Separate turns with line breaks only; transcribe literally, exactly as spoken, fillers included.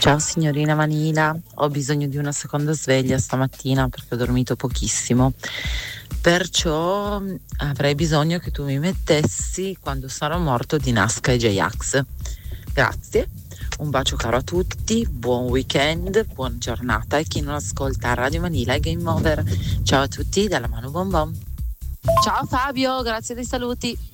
Ciao signorina Vanila, ho bisogno di una seconda sveglia stamattina perché ho dormito pochissimo, perciò mm, avrei bisogno che tu mi mettessi Quando sarò morto di Nazca e J-Ax. Grazie, un bacio caro a tutti, buon weekend, buona giornata e chi non ascolta Radio Vanila è Game Over. Ciao a tutti dalla Manu Bonbon.
Ciao Fabio, grazie dei saluti.